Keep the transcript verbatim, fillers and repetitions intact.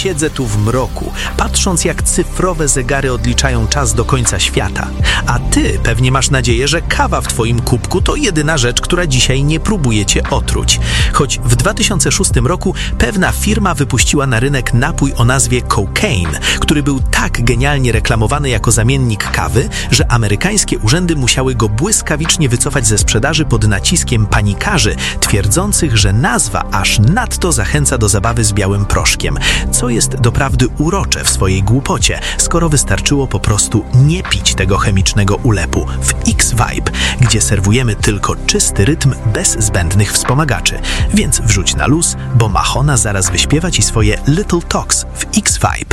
siedzę tu w mroku, patrząc jak cyfrowe zegary odliczają czas do końca świata. A ty pewnie masz nadzieję, że kawa w twoim kubku to jedyna rzecz, która dzisiaj nie próbuje cię otruć. Choć w dwa tysiące szóstym roku pewna firma wypuściła na rynek napój o nazwie Cocaine, który był tak genialnie reklamowany jako zamiennik kawy, że amerykańskie urzędy musiały go błyskawicznie wycofać ze sprzedaży pod naciskiem panikarzy, twierdzących, że nazwa aż nadto zachęca do zabawy z białym proszkiem, co jest doprawdy urocze w swojej głupocie, skoro wystarczyło po prostu nie pić tego chemicznego ulepu w X-Vibe, gdzie serwujemy tylko czysty rytm bez zbędnych wspomagaczy. Więc wrzuć na luz, bo Mahona zaraz wyśpiewa ci swoje Little Talks w X-Vibe.